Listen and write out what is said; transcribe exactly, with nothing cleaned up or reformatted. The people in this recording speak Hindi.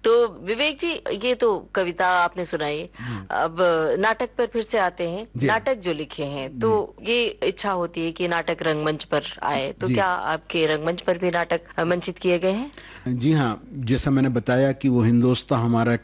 तो विवेक जी, ये तो कविता आपने सुनाई, अब नाटक पर फिर से आते हैं। नाटक जो लिखे हैं तो ये इच्छा होती है कि नाटक रंगमंच पर आए, तो क्या आपके रंगमंच पर भी नाटक मंचित किए गए हैं? जी हाँ, जैसा मैंने बताया कि वो हिंदोस्तां हमारा